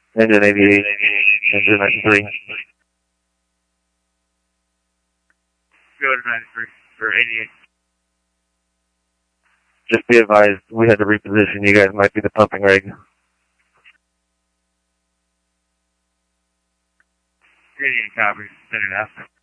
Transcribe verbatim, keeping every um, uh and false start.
Engine eighty-eight, engine ninety-three. Go to ninety-three, or eighty-eight. Just be advised, we had to reposition. You guys might be the pumping rig. eighty-eight copies, send it out.